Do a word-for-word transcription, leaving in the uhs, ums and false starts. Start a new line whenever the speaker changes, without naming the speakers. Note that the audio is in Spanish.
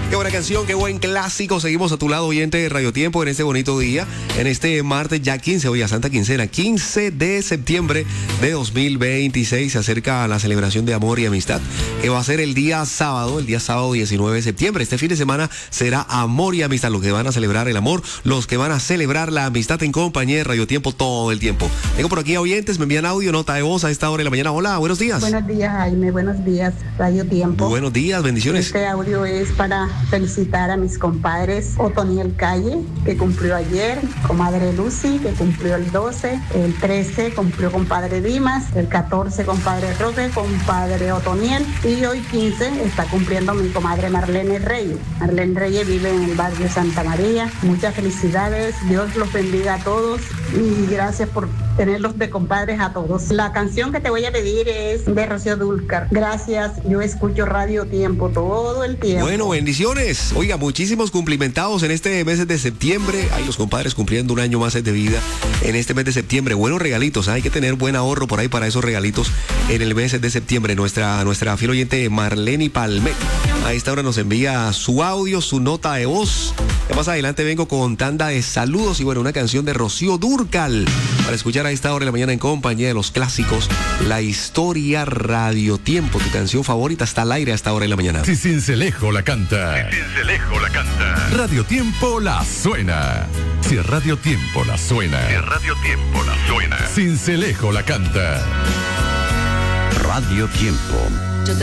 Qué buena canción, qué buen clásico. Seguimos a tu lado, oyente de Radio Tiempo, en este bonito día, en este martes ya quince, hoy a Santa Quincena, quince de septiembre de dos mil veintiséis. Se acerca la celebración de amor y amistad, que va a ser el día sábado, el día sábado diecinueve de septiembre. Este fin de semana será amor y amistad, los que van a celebrar el amor, los que van a celebrar la amistad en compañía de Radio Tiempo todo el tiempo. Tengo por aquí a oyentes, me envían audio, nota de voz a esta hora de la mañana. Hola, buenos días.
Buenos días, Jaime, buenos días, Radio Tiempo.
Buenos días, bendiciones.
Este audio es para felicitar a mis compadres Otoniel Calle, que cumplió ayer, comadre Lucy, que cumplió el doce, el trece cumplió compadre Dimas, el catorce compadre Roque, compadre Otoniel, y hoy quince está cumpliendo mi comadre Marlene Reyes. Marlene Reyes vive en el barrio Santa María. Muchas felicidades, Dios los bendiga a todos y gracias por tenerlos de compadres a todos. La canción que te voy a pedir es de Rocío Dúrcal. Gracias, yo escucho Radio Tiempo todo el tiempo.
Bueno, bendiciones. Oiga, muchísimos cumplimentados en este mes de septiembre. Hay los compadres cumpliendo un año más de vida en este mes de septiembre. Buenos regalitos, ¿eh? Hay que tener buen ahorro por ahí para esos regalitos en el mes de septiembre. Nuestra, nuestra fiel oyente Marlene Palmet a esta hora nos envía su audio, su nota de voz. Ya más adelante vengo con tanda de saludos y bueno, una canción de Rocío Dúrcal para escuchar a esta hora de la mañana en compañía de los clásicos. La historia Radio Tiempo, tu canción favorita está al aire a esta hora de la mañana.
Si Cincelejo la canta. Si Cincelejo la canta. Radio Tiempo la suena. Si Radio Tiempo la suena. Si Radio Tiempo la suena. Cincelejo la canta.
Radio Tiempo.